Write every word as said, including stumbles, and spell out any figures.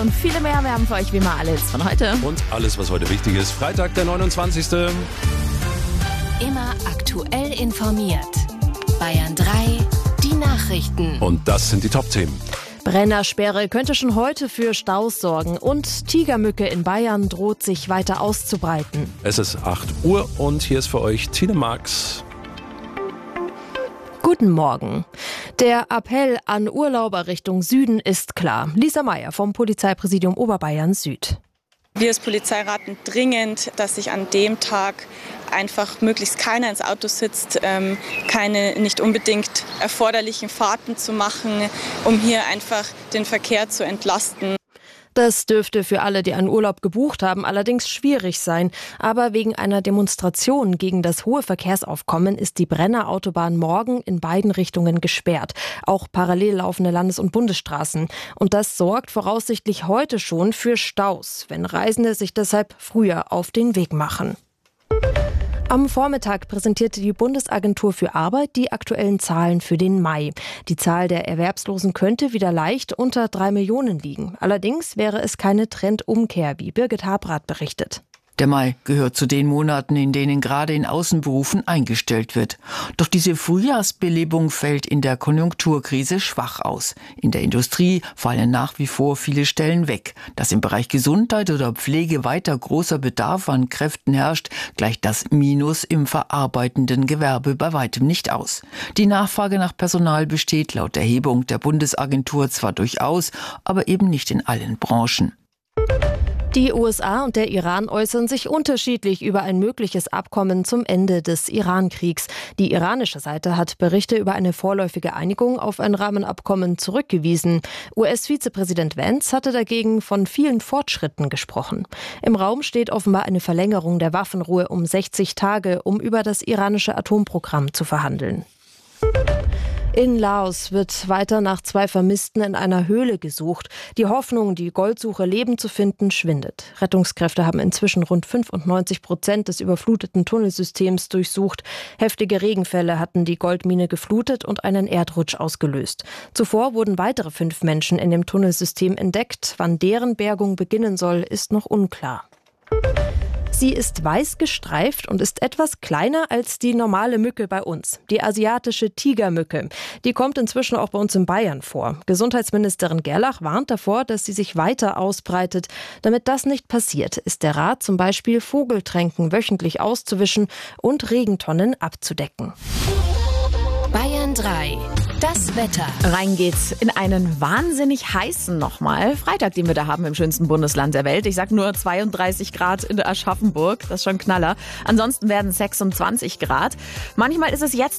Und viele mehr, wir haben für euch wie immer alles von heute. Und alles, was heute wichtig ist. Freitag, der neunundzwanzigste Immer aktuell informiert. Bayern drei, die Nachrichten. Und das sind die Top-Themen. Brennersperre könnte schon heute für Staus sorgen und Tigermücke in Bayern droht sich weiter auszubreiten. Es ist acht Uhr und hier ist für euch Tine Marx. Guten Morgen. Der Appell an Urlauber Richtung Süden ist klar. Lisa Meyer vom Polizeipräsidium Oberbayern Süd. Wir als Polizei raten dringend, dass sich an dem Tag einfach möglichst keiner ins Auto sitzt, ähm, keine nicht unbedingt erforderlichen Fahrten zu machen, um hier einfach den Verkehr zu entlasten. Das dürfte für alle, die einen Urlaub gebucht haben, allerdings schwierig sein. Aber wegen einer Demonstration gegen das hohe Verkehrsaufkommen ist die Brenner Autobahn morgen in beiden Richtungen gesperrt. Auch parallel laufende Landes- und Bundesstraßen. Und das sorgt voraussichtlich heute schon für Staus, wenn Reisende sich deshalb früher auf den Weg machen. Am Vormittag präsentierte die Bundesagentur für Arbeit die aktuellen Zahlen für den Mai. Die Zahl der Erwerbslosen könnte wieder leicht unter drei Millionen liegen. Allerdings wäre es keine Trendumkehr, wie Birgit Habrath berichtet. Der Mai gehört zu den Monaten, in denen gerade in Außenberufen eingestellt wird. Doch diese Frühjahrsbelebung fällt in der Konjunkturkrise schwach aus. In der Industrie fallen nach wie vor viele Stellen weg. Dass im Bereich Gesundheit oder Pflege weiter großer Bedarf an Kräften herrscht, gleicht das Minus im verarbeitenden Gewerbe bei weitem nicht aus. Die Nachfrage nach Personal besteht laut Erhebung der Bundesagentur zwar durchaus, aber eben nicht in allen Branchen. Die U S A und der Iran äußern sich unterschiedlich über ein mögliches Abkommen zum Ende des Iran-Kriegs. Die iranische Seite hat Berichte über eine vorläufige Einigung auf ein Rahmenabkommen zurückgewiesen. U S-Vizepräsident Vance hatte dagegen von vielen Fortschritten gesprochen. Im Raum steht offenbar eine Verlängerung der Waffenruhe um sechzig Tage, um über das iranische Atomprogramm zu verhandeln. In Laos wird weiter nach zwei Vermissten in einer Höhle gesucht. Die Hoffnung, die Goldsuche lebend zu finden, schwindet. Rettungskräfte haben inzwischen rund fünfundneunzig Prozent des überfluteten Tunnelsystems durchsucht. Heftige Regenfälle hatten die Goldmine geflutet und einen Erdrutsch ausgelöst. Zuvor wurden weitere fünf Menschen in dem Tunnelsystem entdeckt. Wann deren Bergung beginnen soll, ist noch unklar. Sie ist weiß gestreift und ist etwas kleiner als die normale Mücke bei uns, die asiatische Tigermücke. Die kommt inzwischen auch bei uns in Bayern vor. Gesundheitsministerin Gerlach warnt davor, dass sie sich weiter ausbreitet. Damit das nicht passiert, ist der Rat zum Beispiel Vogeltränken wöchentlich auszuwischen und Regentonnen abzudecken. Bayern drei. Das Wetter. Rein geht's in einen wahnsinnig heißen nochmal Freitag, den wir da haben im schönsten Bundesland der Welt. Ich sag nur zweiunddreißig Grad in der Aschaffenburg, das ist schon Knaller. Ansonsten werden es sechsundzwanzig Grad. Manchmal ist es jetzt